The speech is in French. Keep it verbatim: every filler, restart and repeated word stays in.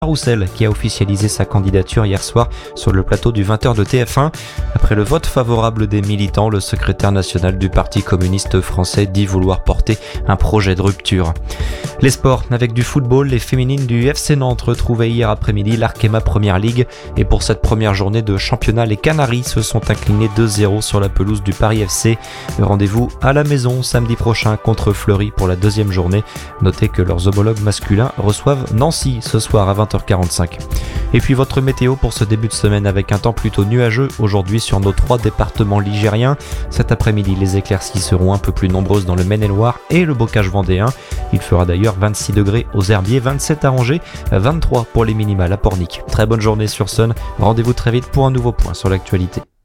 Roussel qui a officialisé sa candidature hier soir sur le plateau du vingt heures de T F un. Après le vote favorable des militants, le secrétaire national du Parti communiste français dit vouloir porter un projet de rupture. Les sports, avec du football, les féminines du F C Nantes retrouvaient hier après-midi l'Arkema Première Ligue et pour cette première journée de championnat, les Canaries se sont inclinés deux zéro sur la pelouse du Paris F C. Rendez-vous à la maison samedi prochain contre Fleury pour la deuxième journée. Notez que leurs homologues masculins reçoivent Nancy ce soir à vingt heures quarante-cinq. Et puis votre météo pour ce début de semaine avec un temps plutôt nuageux aujourd'hui sur nos trois départements ligériens. Cet après-midi, les éclaircies seront un peu plus nombreuses dans le Maine-et-Loire et le Bocage vendéen. Il fera d'ailleurs vingt-six degrés aux Herbiers, vingt-sept à Angers, vingt-trois pour les minimales à Pornic. Très bonne journée sur Sun. Rendez-vous très vite pour un nouveau point sur l'actualité.